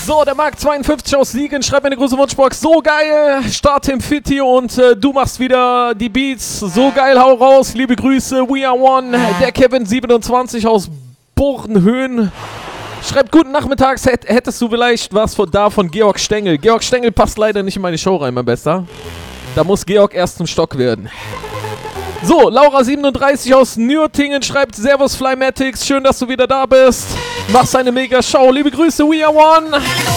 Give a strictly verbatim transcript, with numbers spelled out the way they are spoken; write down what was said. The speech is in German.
So, der Mark zweiundfünfzig aus Siegen schreibt mir eine große Wunschbox. So geil, Start Tim Fitti und äh, du machst wieder die Beats. So geil, hau raus. Liebe Grüße, we are one. Der Kevin siebenundzwanzig aus Bornhöhen schreibt, guten Nachmittags, hättest du vielleicht was von da von Georg Stengel. Georg Stengel passt leider nicht in meine Show rein, mein Bester. Da muss Georg erst zum Stock werden. So, Laura siebenunddreißig aus Nürtingen schreibt, Servus Flymatics, schön, dass du wieder da bist. Machst eine mega Show. Liebe Grüße, we are one.